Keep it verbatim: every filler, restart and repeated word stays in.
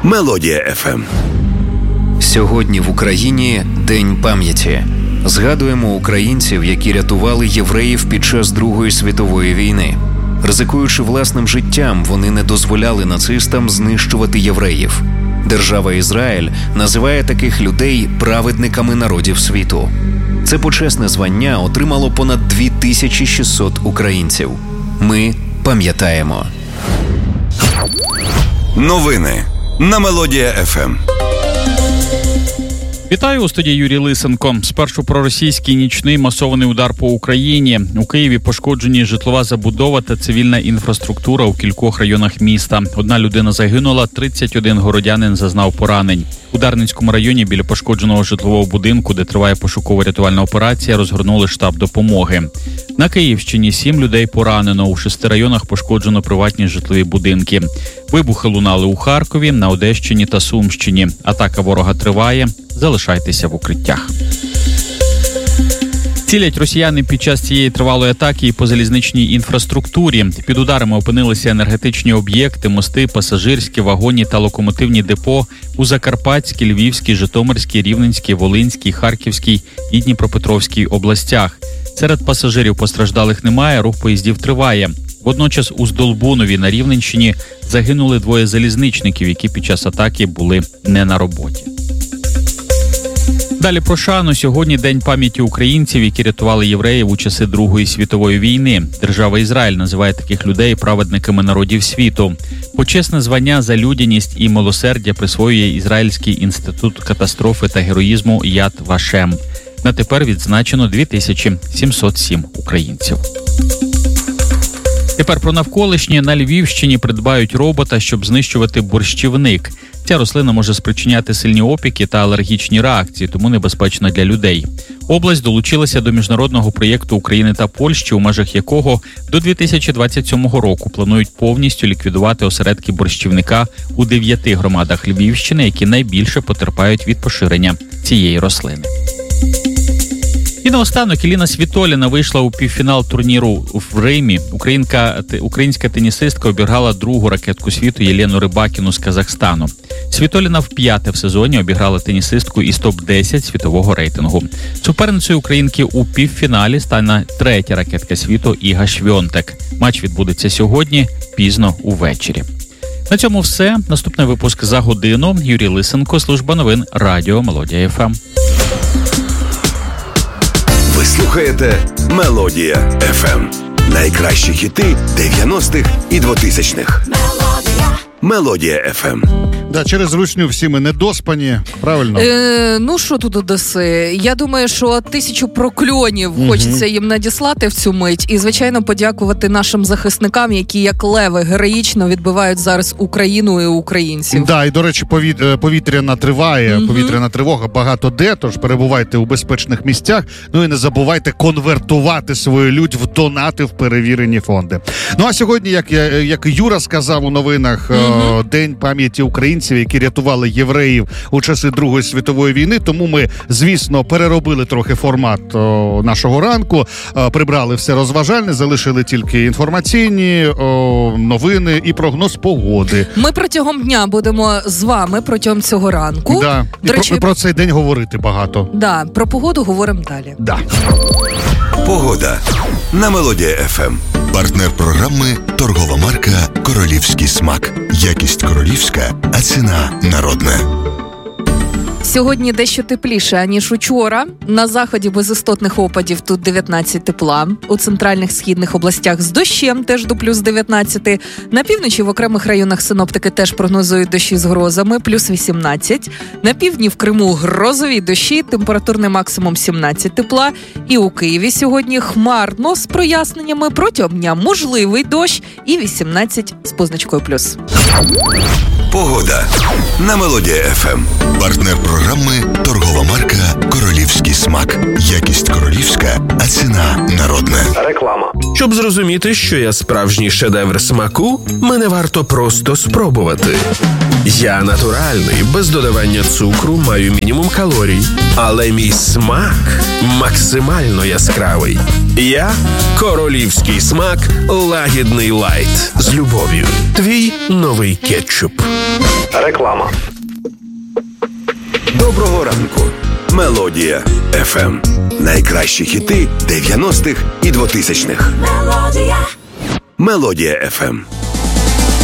Мелодія еф ем. Сьогодні в Україні День пам'яті. Згадуємо українців, які рятували євреїв під час Другої світової війни. Ризикуючи власним життям, вони не дозволяли нацистам знищувати євреїв. Держава Ізраїль називає таких людей праведниками народів світу. Це почесне звання отримало понад дві тисячі шістсот українців. Ми пам'ятаємо. Новини на Мелодія еф ем. Вітаю, у студії Юрій Лисенко. Спершу про російський нічний масований удар по Україні. У Києві пошкоджені житлова забудова та цивільна інфраструктура у кількох районах міста. Одна людина загинула, тридцять один городянин зазнав поранень. У Дарницькому районі біля пошкодженого житлового будинку, де триває пошуково-рятувальна операція, розгорнули штаб допомоги. На Київщині сім людей поранено. У шести районах пошкоджено приватні житлові будинки. Вибухи лунали у Харкові, на Одещині та Сумщині. Атака ворога триває. Залишайтеся в укриттях. Цілять росіяни під час цієї тривалої атаки і по залізничній інфраструктурі. Під ударами опинилися енергетичні об'єкти, мости, пасажирські, вагонні та локомотивні депо у Закарпатській, Львівській, Житомирській, Рівненській, Волинській, Харківській і Дніпропетровській областях. Серед пасажирів постраждалих немає, рух поїздів триває. Водночас у Здолбунові на Рівненщині загинули двоє залізничників, які під час атаки були не на роботі. Далі про шану. Сьогодні День пам'яті українців, які рятували євреїв у часи Другої світової війни. Держава Ізраїль називає таких людей праведниками народів світу. Почесне звання за людяність і милосердя присвоює Ізраїльський інститут катастрофи та героїзму Яд Вашем. На тепер відзначено дві тисячі сімсот сім українців. Тепер про навколишнє. На Львівщині придбають робота, щоб знищувати борщівник. Ця рослина може спричиняти сильні опіки та алергічні реакції, тому небезпечна для людей. Область долучилася до міжнародного проєкту України та Польщі, у межах якого до дві тисячі двадцять сьомого року планують повністю ліквідувати осередки борщівника у дев'яти громадах Львівщини, які найбільше потерпають від поширення цієї рослини. І наостанок Еліна Світоліна вийшла у півфінал турніру в Римі. Українка, українська тенісистка обіграла другу ракетку світу Єлену Рибакіну з Казахстану. Світоліна вп'яте в сезоні обіграла тенісистку із топ десять світового рейтингу. Суперницею українки у півфіналі стане третя ракетка світу Іга Швьонтек. Матч відбудеться сьогодні, пізно увечері. На цьому все. Наступний випуск за годину. Юрій Лисенко, служба новин Радіо Мелодія еф ем. Ви слухаєте Мелодія еф ем. Найкращі хіти дев'яностих і двотисячних. Мелодія. Мелодія еф ем. Да, через ручню всі ми недоспані, правильно? Е, ну, що тут Одеси? Я думаю, що тисячу прокльонів угу. хочеться їм надіслати в цю мить. І, звичайно, подякувати нашим захисникам, які, як леви, героїчно відбивають зараз Україну і українців. Да, і, до речі, повіт... повітряна триває, угу. повітряна тривога багато де, тож перебувайте у безпечних місцях. Ну і не забувайте конвертувати свою лють в донати в перевірені фонди. Ну, а сьогодні, як, я, як Юра сказав у новинах, угу. День пам'яті українців, які рятували євреїв у часи Другої світової війни. Тому ми, звісно, переробили трохи формат о, нашого ранку, о, прибрали все розважальне, залишили тільки інформаційні о, новини і прогноз погоди. Ми протягом дня будемо з вами протягом цього ранку. Да. До і речі, про, про цей день говорити багато. Да, про погоду говоримо далі. Да. Погода на Мелодія еф ем. Партнер програми – торгова марка «Королівський смак». Якість королівська, а ціна народна. Сьогодні дещо тепліше, аніж учора. На заході без істотних опадів тут дев'ятнадцять тепла. У центральних східних областях з дощем теж до плюс дев'ятнадцять. На півночі в окремих районах синоптики теж прогнозують дощі з грозами, плюс вісімнадцять. На півдні в Криму грозові дощі, температурний максимум сімнадцять тепла. І у Києві сьогодні хмарно з проясненнями, протягом дня можливий дощ і вісімнадцять з позначкою плюс. Погода на Мелодія еф ем. Партнер програми – торгова марка «Королівський смак». Якість королівська, а ціна народна. Реклама. Щоб зрозуміти, що я справжній шедевр смаку, мене варто просто спробувати. Я натуральний, без додавання цукру, маю мінімум калорій. Але мій смак максимально яскравий. Я – королівський смак лагідний лайт. З любов'ю. Твій новий кетчуп. Реклама. Доброго ранку. Мелодія еф ем. Найкращі хіти дев'яностих і двотисячних. Мелодія. Мелодія еф ем.